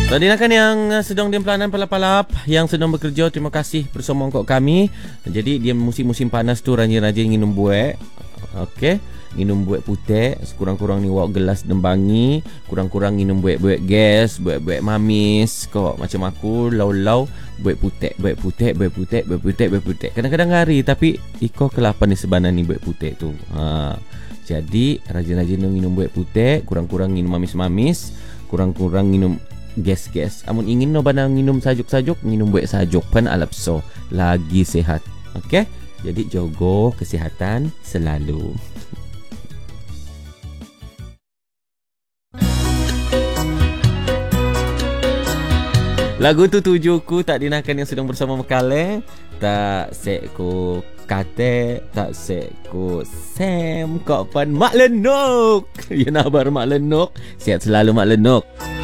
Tadi kan yang sedang di pelanan palap-palap yang sedang bekerja, terima kasih bersama kok kami. Jadi dia musim-musim panas tu rajin-rajin minum buek. Okey, minum buek putih, sekurang-kurang ni wak gelas dembangi, kurang-kurang minum buek-buek gas, buek-buek mamis kok macam aku lau-lau buek putih. Kadang-kadang hari tapi iko kelapan ni sebenarnya ni buek putih tu. Jadi rajin-rajin minum buek putih, kurang-kurang minum mamis-mamis, kurang-kurang minum gas-gas. Amun ingin no bana minum sajuk-sajuk, minum buat sajuk pan alapso lagi sehat. Okey? Jadi jogo kesihatan selalu. Lagu tu tujuku tak dinakan yang sedang bersama Mekale. Tak sekku kate, tak sekku Sam kok pan Mak Lenok. Ya nabar Mak Lenok. Sihat selalu Mak Lenok.